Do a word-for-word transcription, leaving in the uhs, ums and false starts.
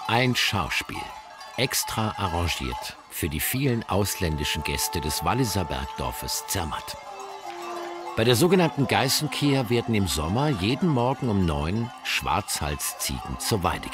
Ein Schauspiel, extra arrangiert für die vielen ausländischen Gäste des Walliser Bergdorfes Zermatt. Bei der sogenannten Geißenkehr werden im Sommer jeden Morgen um neun Schwarzhalsziegen zur Weide